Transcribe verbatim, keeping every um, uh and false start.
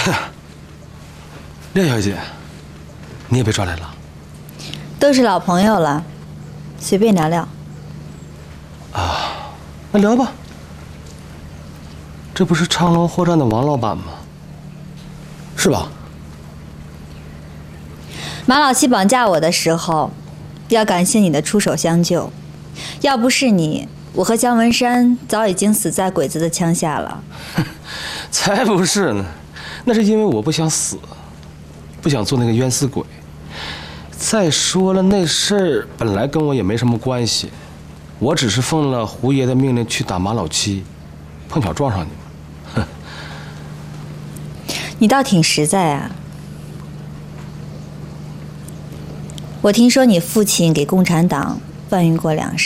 廖小姐，你也被抓来了？ 都是老朋友了，随便聊聊。 啊，那聊吧。这不是昌隆货站的王老板吗？是吧？ 马老七绑架我的时候，要感谢你的出手相救，要不是你，我和姜文山早已经死在鬼子的枪下了。 才不是呢，那是因为我不想死，不想做那个冤死鬼。再说了，那事儿本来跟我也没什么关系，我只是奉了胡爷的命令去打马老七，碰巧撞上你们。哼， 你倒挺实在啊。我听说你父亲给共产党贩运过粮食。